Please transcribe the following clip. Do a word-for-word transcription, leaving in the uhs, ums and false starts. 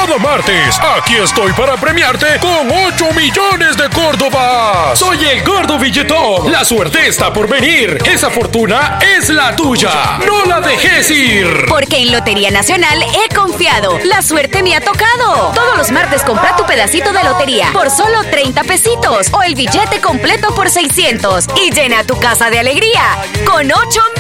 cada martes, aquí estoy para premiarte con ocho millones de Córdobas. Soy el Gordo Billetón. La suerte está por venir. Esa fortuna es la tuya. No la dejes ir. Porque en Lotería Nacional he confiado. La suerte me ha tocado. Todos los martes compra tu pedacito de lotería por solo treinta pesitos o el billete completo por seiscientos y llena tu casa de alegría con ocho